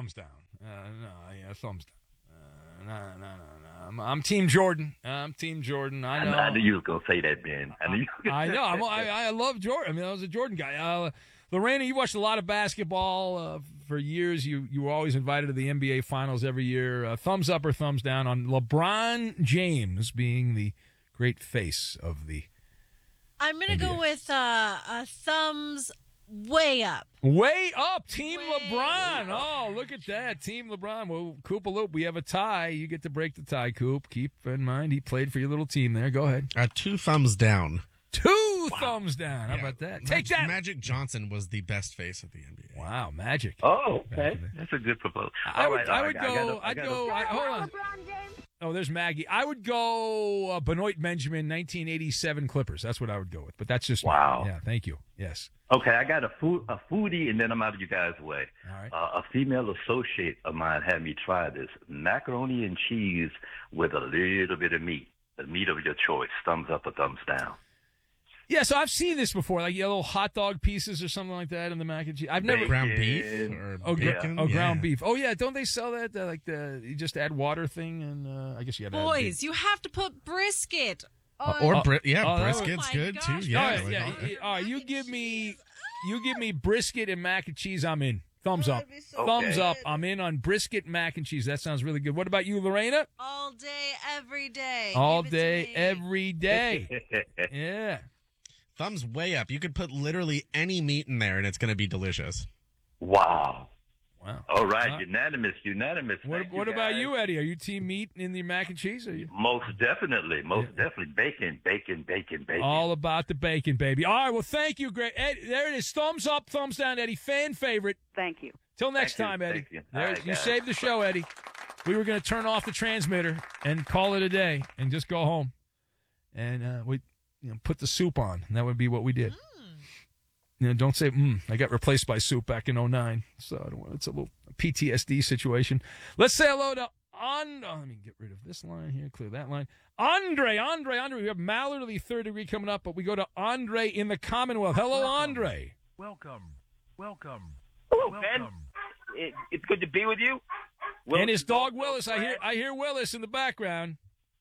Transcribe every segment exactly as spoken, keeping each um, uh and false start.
thumbs down. Uh, no, yeah, thumbs down. Uh, no, no, no, no. I'm, I'm Team Jordan. I'm Team Jordan. I know. I, I knew you was gonna say that, Ben. I knew. You were I know. I'm, I I love Jordan. I mean, I was a Jordan guy. Uh, Lorena, you watched a lot of basketball uh, for years. You you were always invited to the N B A Finals every year. Uh, thumbs up or thumbs down on LeBron James being the great face of the I'm going to N B A. go with uh, a thumbs way up. Way up, Team Way LeBron. up. Oh, look at that, Team LeBron. Well, Coop Loop, we have a tie. You get to break the tie, Coop. Keep in mind he played for your little team there. Go ahead. Uh, two thumbs down. Two wow. thumbs down. How Yeah. about that? Mag- Take that. Magic Johnson was the best face of the N B A. Wow, Magic. Oh, okay. That's a good proposal. I would, right, I all would right, go. gotta- I'd gotta- go. I, hold on. Oh, there's Maggie. I would go uh, Benoit Benjamin, nineteen eighty-seven Clippers. That's what I would go with. But that's just Wow. Me. Yeah, thank you. Yes. Okay, I got a food, a foodie, and then I'm out of you guys' way. All right. Uh, a female associate of mine had me try this macaroni and cheese with a little bit of meat. The meat of your choice. Thumbs up or thumbs down. Yeah, so I've seen this before, like you know, little hot dog pieces or something like that in the mac and cheese. I've never Bacon. Ground beef or oh, gr- bacon? oh ground Yeah. beef. Oh yeah, don't they sell that uh, like the you just add water thing and uh, I guess you got to add Boys, you have to put brisket. Uh, on- or bri- yeah, oh, that brisket's was- good Oh my too. gosh. Yeah, all right, like yeah, all that. yeah, all right. You Mac give and me, cheese. you give me brisket and mac and cheese. I'm in. Thumbs Oh, up. that'd be so Thumbs good. up. I'm in on brisket mac and cheese. That sounds really good. What about you, Lorena? All day, every day. All Give it to day, me. every day. Yeah. Thumbs way up. You could put literally any meat in there and it's going to be delicious. Wow. Wow. All right, Uh, unanimous, unanimous. What, Thank what you, about guys. you, Eddie? Are you team meat in the mac and cheese? Are you Most definitely, most Yeah. definitely. Bacon, bacon, bacon, bacon. all about the bacon, baby? All right. Well, thank you, great. Ed, there it is. Thumbs up, thumbs down, Eddie. Fan favorite. Thank you. Till next Thank you, time, Eddie. thank you. There- All right, you guys. saved the show, Eddie. We were going to turn off the transmitter and call it a day and just go home, and uh, we you know, put the soup on, and that would be what we did. You know, don't say, mm, I got replaced by soup back in oh nine, so I don't want, it's a little P T S D situation. Let's say hello to On. Oh, let me get rid of this line here, clear that line. Andre, Andre, Andre. We have Mallard of the third degree coming up, but we go to Andre in the Commonwealth. Hello, Andre. Welcome. Welcome. Hello, Welcome. Ben. It, it's good to be with you. Willis and his is dog also Willis. I hear, glad- I hear Willis in the background.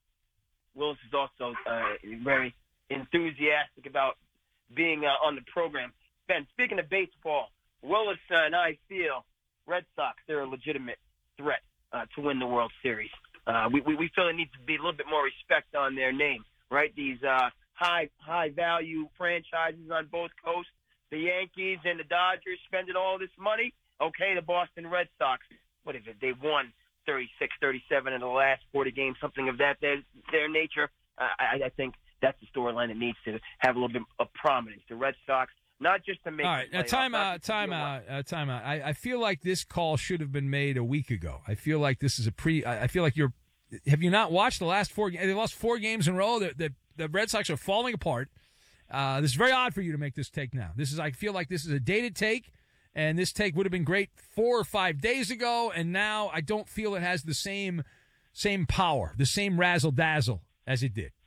Willis is also uh, very enthusiastic about being uh, on the program. Ben, speaking of baseball, Willis uh, and I feel Red Sox, they're a legitimate threat uh, to win the World Series. Uh, we, we, we feel there needs to be a little bit more respect on their name, right? These uh, high high value franchises on both coasts, the Yankees and the Dodgers spending all this money. Okay, the Boston Red Sox, what is it? They've won thirty-six, thirty-seven in the last forty games, something of that their, their nature. Uh, I, I think that's the storyline that needs to have a little bit of prominence. The Red Sox, not just to make All right, the now playoffs, time not out, just to time be a out, uh, time out. I, I feel like this call should have been made a week ago. I feel like this is a pre. I, I feel like you're. Have you not watched the last four? They lost four games in a row. The, the, the Red Sox are falling apart. Uh, this is very odd for you to make this take now. This is. I feel like this is a dated take, and this take would have been great four or five days ago, and now I don't feel it has the same same power, the same razzle dazzle as it did.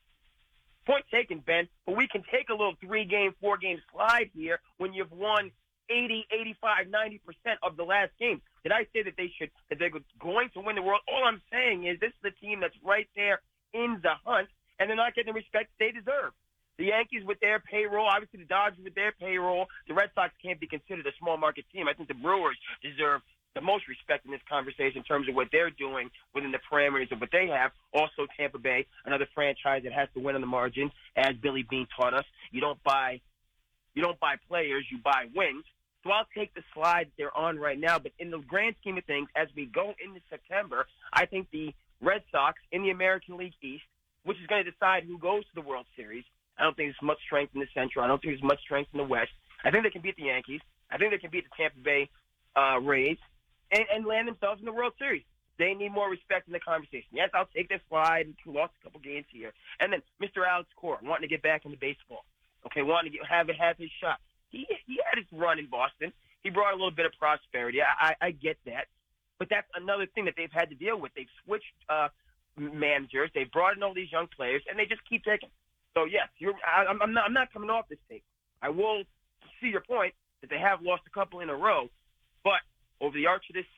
Point taken, Ben. But we can take a little three-game, four-game slide here when you've won eighty, eighty-five, ninety percent of the last game. Did I say that they should, that they're going to win the world? All I'm saying is this is the team that's right there in the hunt, and they're not getting the respect they deserve. The Yankees with their payroll, obviously the Dodgers with their payroll. The Red Sox can't be considered a small market team. I think the Brewers deserve the most respect in this conversation in terms of what they're doing within the parameters of what they have. Also, Tampa Bay, another franchise that has to win on the margin, as Billy Beane taught us. You don't buy, you don't buy players, you buy wins. So I'll take the slide they're on right now. But in the grand scheme of things, as we go into September, I think the Red Sox in the American League East, which is going to decide who goes to the World Series. I don't think there's much strength in the Central. I don't think there's much strength in the West. I think they can beat the Yankees. I think they can beat the Tampa Bay uh, Rays and, and land themselves in the World Series. They need more respect in the conversation. Yes, I'll take this slide. We lost a couple games here. And then Mister Alex Cora, wanting to get back into baseball. Okay, wanting to get, have, have his shot. He, he had his run in Boston. He brought a little bit of prosperity. I, I, I get that. But that's another thing that they've had to deal with. They've switched uh, managers. They've brought in all these young players, and they just keep taking. So, yes, you're, I, I'm, not, I'm not coming off this tape. I will see your point that they have lost a couple in a row. But over the arch of this season,